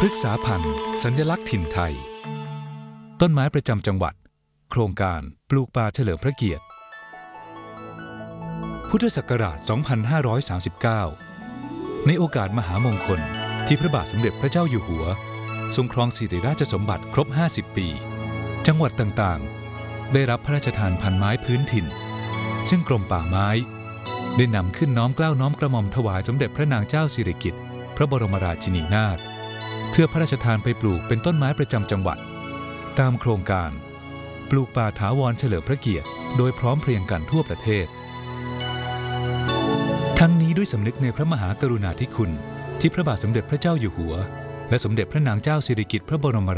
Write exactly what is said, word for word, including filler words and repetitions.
พฤกษาพันธุ์สัญลักษณ์ถิ่นไทยต้นไม้ประจำจังหวัดโครงการปลูกป่าเฉลิมพระเกียรติพุทธศักราช สองพันห้าร้อยสามสิบเก้า ในโอกาสมหามงคลที่พระบาทสมเด็จพระเจ้าอยู่หัวทรงครองสิริราชสมบัติครบ ห้าสิบ ปี จังหวัดต่างๆได้รับพระราชทานพันไม้พื้นถิ่นซึ่งกรมป่าไม้ได้นำขึ้นน้อมเกล้าน้อมกระหม่อมถวายสมเด็จพระนางเจ้าสิริกิติ์พระบรมราชินีนาถเพื่อพระราชทานไปปลูกเป็นต้นไม้ประจำจังหวัดตามโครงการปลูกป่าถาวรเฉลิมพระเกียรติโดยพร้อมเพรียงกันทั่วประเทศทั้งนี้ด้วยสำนึกในพระมหากรุณาธิคุณที่พระบาทสมเด็จพระเจ้าอยู่หัวและสมเด็จพระนางเจ้าสิริกิติ์พระบรม